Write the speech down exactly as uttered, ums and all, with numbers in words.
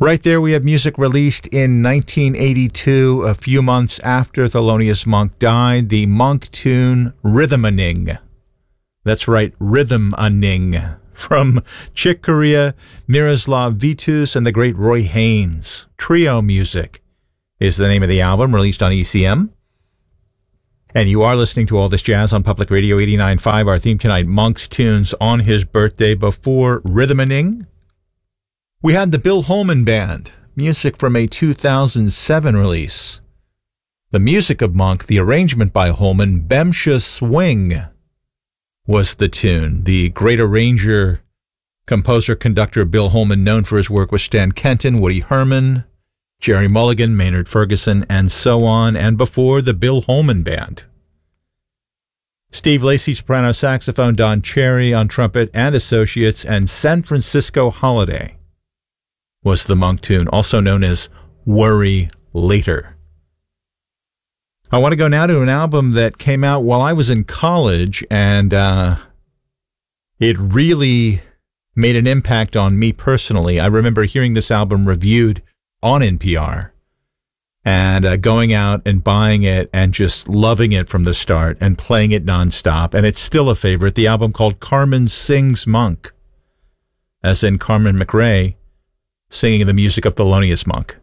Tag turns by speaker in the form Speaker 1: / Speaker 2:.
Speaker 1: Right there, we have music released in nineteen eighty-two, a few months after Thelonious Monk died, the Monk tune Rhythm-a-Ning. That's right, Rhythm-a-Ning, from Chick Corea, Miroslav Vitus, and the great Roy Haynes. Trio Music is the name of the album, released on E C M. And you are listening to All This Jazz on Public Radio eighty-nine point five. Our theme tonight, Monk's tunes on his birthday. Before Rhythm-a-Ning, we had the Bill Holman Band, music from a two thousand seven release. The music of Monk, the arrangement by Holman, Bemsha Swing was the tune. The great arranger, composer, conductor Bill Holman, known for his work with Stan Kenton, Woody Herman, Jerry Mulligan, Maynard Ferguson, and so on. And before, the Bill Holman Band. Steve Lacy, soprano saxophone, Don Cherry on trumpet and associates, and San Francisco Holiday was the Monk tune, also known as Worry Later. I want to go now to an album that came out while I was in college, and uh, it really made an impact on me personally. I remember hearing this album reviewed on N P R and uh, going out and buying it and just loving it from the start and playing it nonstop, and it's still a favorite. The album called Carmen Sings Monk, as in Carmen McRae, singing the music of Thelonious Monk.